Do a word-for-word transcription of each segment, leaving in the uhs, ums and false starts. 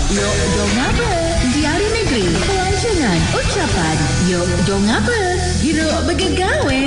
Yok dong apa? Diari Negeri. Pelancongan ucapan. Yok dong apa? Hiruk bergegawe.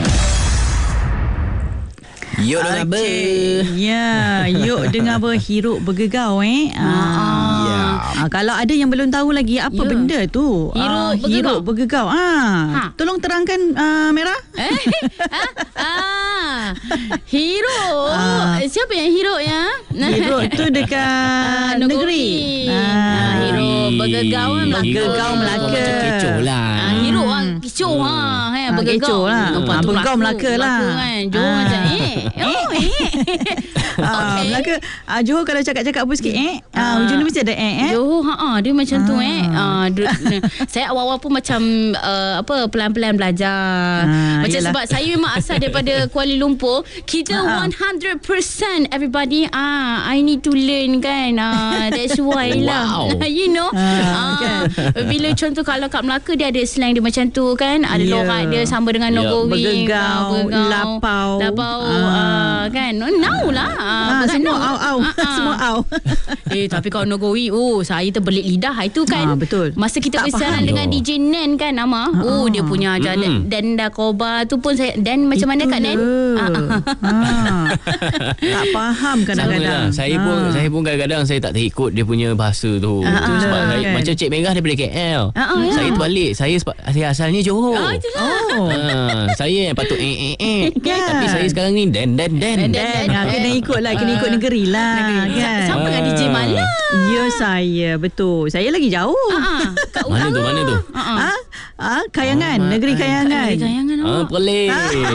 Yuk dengar ber. Ya, yuk dengar ber hiruk bergegau eh. Ah. Ya. Ah, kalau ada yang belum tahu lagi apa Ya. benda tu? Hiruk Ah, bergegau. Hiruk bergegau. Ah. Ha. Tolong terangkan uh, Merah. Eh? ah, ah. Hiruk. Ah. Siapa yang hiruk ya? Hiruk tu dekat Ah, negeri. Ah, hiruk bergegau kan Melaka. Bergegau Melaka. Macam kecoh lah. Ah, hiruk orang kecoh ha. Hey, Ah, kecoh lah. Lepas Ah, tu bergegau Melaka lah. kan. Johor Ah. macam eh. Oh, eh. Ah, Okey. Melaka. Ah, Johor kalau cakap-cakap apa sikit eh. Ah, hujung ni mesti ada eh eh. Johor ha ah, dia macam tu Ah. eh. Ah, du- saya awal-awal pun macam uh, apa pelan-pelan belajar. Ah, macam yelah. sebab saya memang asal daripada Kuala Lumpur, kita Ah. one hundred percent everybody ah I need to learn kan. Ah, that's why lah. Wow. You know. Ah, Ah, bila contoh kalau kat Melaka dia ada slang dia macam tu kan. Ada Ya. lorak dia sama dengan Ya. Nogowi. Bergegau, ah, lapau. Lapau Ah. ah, kan. Now lah. Ah, bukan semua now. au au. Ah, ah. Semua au. Eh tapi kalau Nogowi, oh saya terbelit lidah itu kan. Ah, betul. Masa kita Tak bersiaran faham. dengan D J Nen kan nama. Oh dia punya ajar Mm-mm. Dan Dakoba tu pun saya dan macam mana Itu Kak Nen? je. Ah, ah. Ah. Tak faham Sama kadang-kadang. lah. Saya pun Ah. saya pun kadang-kadang saya tak terikut dia punya bahasa tu. Ah, tu ah, sebab saya, kan. macam Cik Merah daripada K L. Ah, ah, ya. Saya terbalik. Saya sepa- saya asalnya Johor. Ah, itulah. Oh. Ah, saya yang patut eh eh eh. Kan. Tapi saya sekarang ni den den den. Den, Dan den. ah, kena ikut lah, kena ikut negeri lah. Kan? Sama dengan D J Malam. Ya saya, betul. Saya lagi jauh. Ah, Kak Mana Ulang tu, mana tu? Ah, ah. Ah, ah, Kayangan, Ah, negeri Kayangan. Negeri Kayangan Ah, awak. Perlis.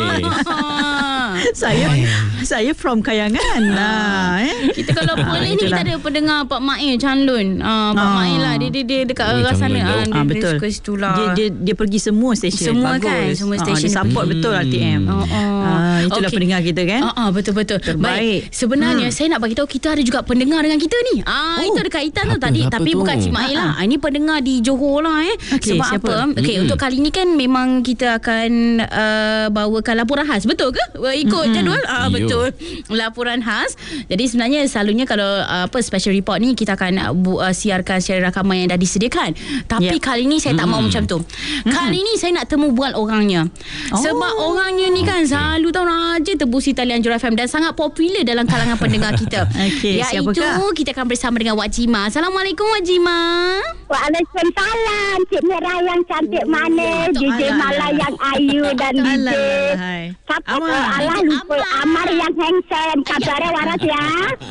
Ah. Saya saya from Kayangan. Ah, eh. Kita kalau Ah, boleh ni itulah. kita ada pendengar Pak Mail Chanlun. Ah, Pak Ah. Mail lah dia dia, dia dekat Oh, arah sana. Chanlun jauh. Ah, dia, Ah, dia betul. suka situ lah. Dia, dia dia pergi semua stesen. Semua Bagus. kan, semua Ah, stesen dia dia support pergi. betul R T M. Oh, oh. Ah, itulah Okey. pendengar kita kan. Ah, ah, betul-betul. Terbaik. Baik. Sebenarnya Hmm. saya nak bagi tahu kita ada juga pendengar dengan kita ni. Ah, Oh. itu ada kaitan tu Siapa- tadi siapa tapi tu? bukan Cik Mai lah. Ah, Ah, ini pendengar di Johor lah eh. Okey, Sebab siapa? apa? Okey, Mm-mm. untuk kali ni kan memang kita akan uh, bawakan laporan khas. Betul ke? Well, ikut Mm-mm. jadual. Ah, Yo. betul. Laporan khas. Jadi sebenarnya selalunya kalau uh, apa special report ni kita akan uh, bu, uh, siarkan secara rakaman yang dah disediakan. Tapi Yep. kali ni saya tak mau Mm-mm. macam tu. Kali ni saya nak temu bual orangnya. Oh. Sebab orangnya ni kan selalu tahun aja tebus talian Jura F M dan sangat popular dalam kalangan pendengar kita. Okey, Iaitu siapakah? kita akan bersama dengan Wak Jima. Assalamualaikum Wak Jima. Waalaikumsalam. Cik Merah yang cantik manis, D J alah, Mala yang ayu dan D J Alah, hai. siapa tu? Amar. Alah lupa. Amar. Amar yang handsome. Kabarnya waras ya?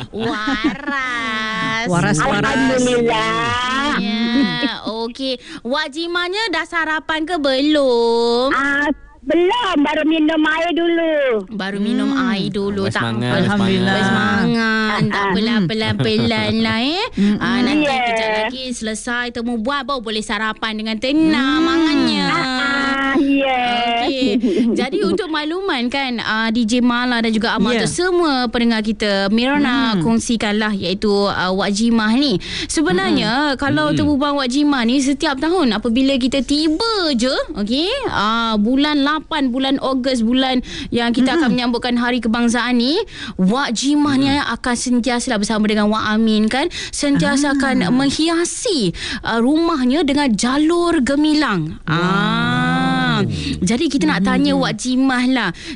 Waras. Waras. Alhamdulillah. Ya, okey. Wak Jimanya dah sarapan ke belum? Ah, belum. Baru minum air dulu. Baru minum Hmm. air dulu. Abang Tak semangat, apa. Alhamdulillah. Bersemangat. Tak apalah, pelan-pelan lah eh. Ah, nanti Yeah. kejap lagi selesai temu buat baru boleh sarapan dengan tenang mangannya. Ah, ya. Okey. Jadi untuk makluman kan uh, D J Mala dan juga Amal Ya. tu semua pendengar kita Mira nak kongsikanlah iaitu uh, Wak Jimah ni. Sebenarnya kalau Hmm. terbubang Wak Jimah ni setiap tahun apabila kita tiba je okey uh, bulan lapan bulan Ogos bulan yang kita akan menyambutkan hari kebangsaan ni Wak Jimah ni akan sentiasa lah bersama dengan Wak Amin kan sentiasa akan menghiasi uh, rumahnya dengan jalur gemilang. Ah. Jadi kita nak tanya Wak Jimah lah